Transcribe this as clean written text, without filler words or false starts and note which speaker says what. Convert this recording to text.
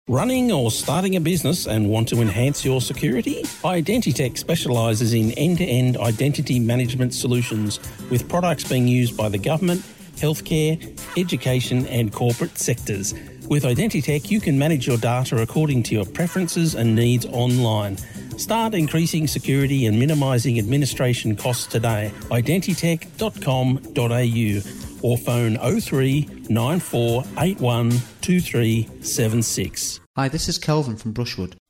Speaker 1: Running or starting a business and want to enhance your security? Identitech specialises in end-to-end identity management solutions with products being used by the government, healthcare, education and corporate sectors. With Identitech, you can manage your data according to your preferences and needs online. Start increasing security and minimising administration costs today. Identitech.com.au or phone 03 9481 2376.
Speaker 2: Hi, this is Kelvin from Brushwood.